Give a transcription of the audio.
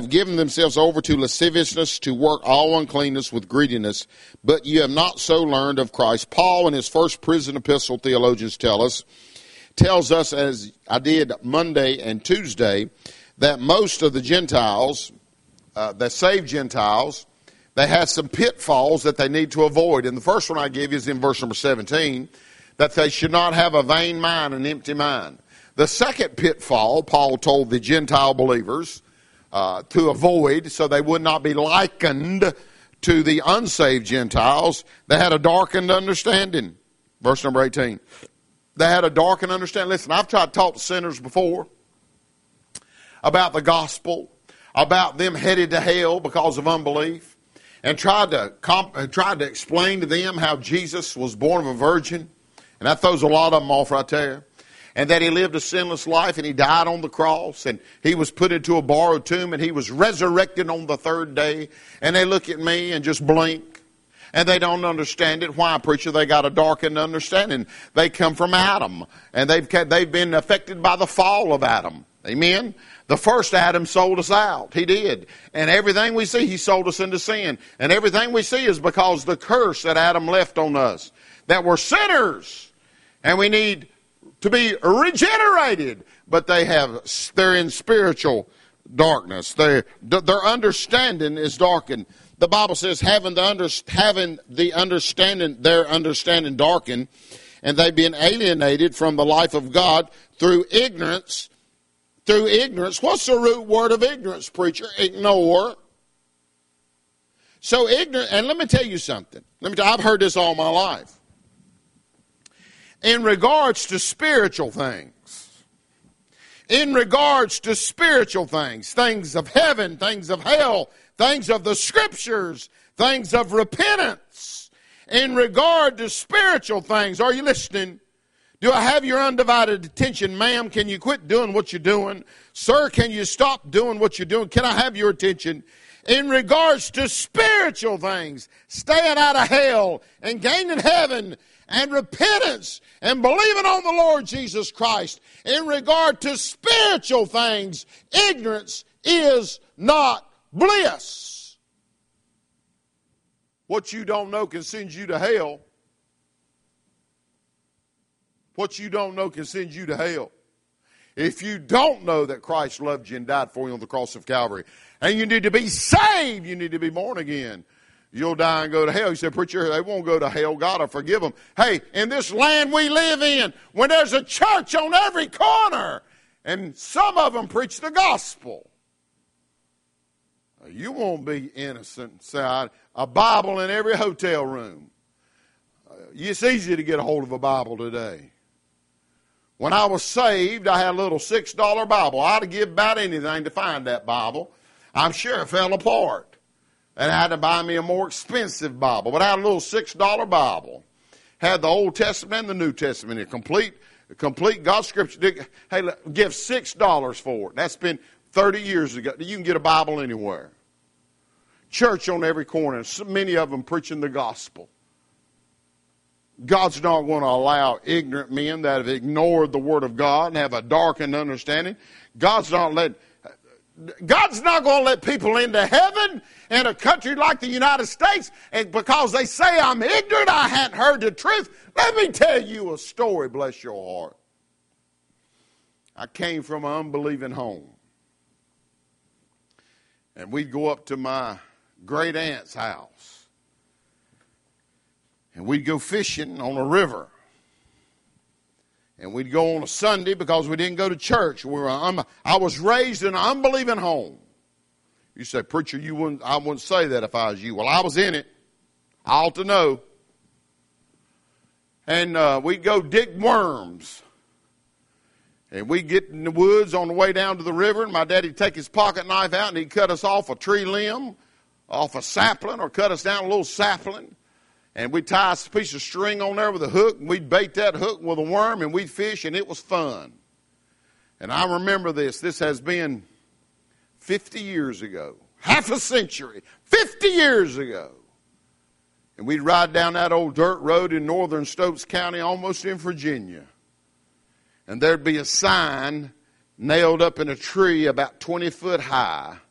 have given themselves over to lasciviousness, to work all uncleanness with greediness, but you have not so learned of Christ. Paul, in his first prison epistle, theologians tells us, as I did Monday and Tuesday, that most of the Gentiles, the saved Gentiles, they had some pitfalls that they need to avoid. And the first one I give you is in verse number 17, that they should not have a vain mind, an empty mind. The second pitfall, Paul told the Gentile believers to avoid, so they would not be likened to the unsaved Gentiles, they had a darkened understanding. Verse number 18. They had a darkened understanding. Listen, I've tried to talk to sinners before about the gospel, about them headed to hell because of unbelief, and tried to explain to them how Jesus was born of a virgin, and that throws a lot of them off right there. And that he lived a sinless life, and he died on the cross, and he was put into a borrowed tomb, and he was resurrected on the third day. And they look at me and just blink, and they don't understand it. Why, preacher? They got a darkened understanding. They come from Adam, and they've been affected by the fall of Adam. Amen? The first Adam sold us out. He did. And everything we see, he sold us into sin. And everything we see is because the curse that Adam left on us. That we're sinners, and we need to be regenerated, but they're in spiritual darkness. Their understanding is darkened. The Bible says having their understanding darkened, and they've been alienated from the life of God through ignorance. Through ignorance. What's the root word of ignorance, preacher? Ignore. So ignorant, and let me tell you something. I've heard this all my life. In regards to spiritual things, things of heaven, things of hell, things of the Scriptures, things of repentance, in regard to spiritual things, are you listening? Do I have your undivided attention? Ma'am, can you quit doing what you're doing? Sir, can you stop doing what you're doing? Can I have your attention? In regards to spiritual things, staying out of hell and gaining heaven, and repentance and believing on the Lord Jesus Christ. In regard to spiritual things, ignorance is not bliss. What you don't know can send you to hell. What you don't know can send you to hell. If you don't know that Christ loved you and died for you on the cross of Calvary, and you need to be saved, you need to be born again, you'll die and go to hell. You say, preacher, they won't go to hell. God will forgive them. Hey, in this land we live in, when there's a church on every corner, and some of them preach the gospel, you won't be innocent. Say, a Bible in every hotel room. It's easy to get a hold of a Bible today. When I was saved, I had a little $6 Bible. I'd have given about anything to find that Bible. I'm sure it fell apart. And I had to buy me a more expensive Bible. But I had a little $6 Bible. Had the Old Testament and the New Testament. A complete God's Scripture. Hey, give $6 for it. That's been 30 years ago. You can get a Bible anywhere. Church on every corner. So many of them preaching the gospel. God's not going to allow ignorant men that have ignored the Word of God and have a darkened understanding. God's not going to let people into heaven in a country like the United States, and because they say I'm ignorant, I hadn't heard the truth. Let me tell you a story, bless your heart. I came from an unbelieving home. And we'd go up to my great aunt's house. And we'd go fishing on a river. And we'd go on a Sunday because we didn't go to church. I was raised in an unbelieving home. You say, preacher, I wouldn't say that if I was you. Well, I was in it. I ought to know. And we'd go dig worms. And we'd get in the woods on the way down to the river, and my daddy'd take his pocket knife out and he'd cut us off a tree limb, off a sapling, or cut us down a little sapling. And we'd tie a piece of string on there with a hook, and we'd bait that hook with a worm, and we'd fish, and it was fun. And I remember this. This has been 50 years ago. Half a century. 50 years ago. And we'd ride down that old dirt road in northern Stokes County, almost in Virginia. And there'd be a sign nailed up in a tree about 20 foot high.